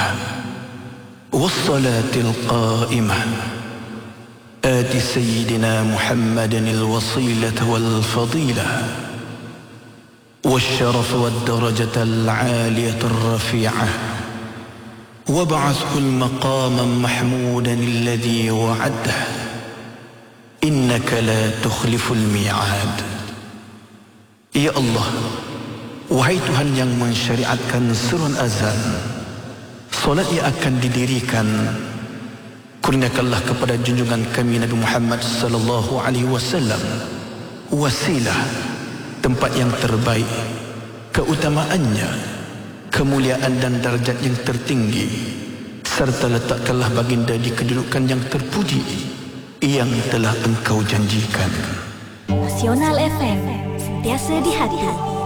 والصلاة القائمة آت سيدنا محمد الوصيلة والفضيلة والشرف والدرجة العالية الرفيعة وابعثه المقام محمودا الذي وعده إنك لا تخلف الميعاد. Ya Allah, wahai Tuhan yang mensyariatkan surun azan, solat yang akan didirikan, kurniakanlah kepada junjungan kami Nabi Muhammad sallallahu alaihi wasallam wasilah, tempat yang terbaik, keutamaannya, kemuliaan dan darjat yang tertinggi, serta letakkanlah baginda di kedudukan yang terpuji yang telah engkau janjikan. Nasional FM, sentiasa di hati.